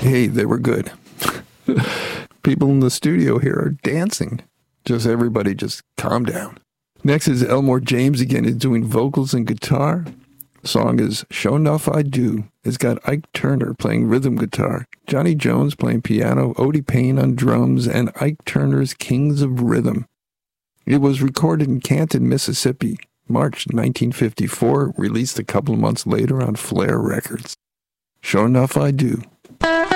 Hey, they were good. People in the studio here are dancing. Everybody just calm down. Next is Elmore James again. He's doing vocals and guitar. The song is Sure Enough I Do. It's got Ike Turner playing rhythm guitar, Johnny Jones playing piano, Odie Payne on drums, and Ike Turner's Kings of Rhythm. It was recorded in Canton, Mississippi, March 1954, released a couple of months later on Flair Records. Sure Enough I Do.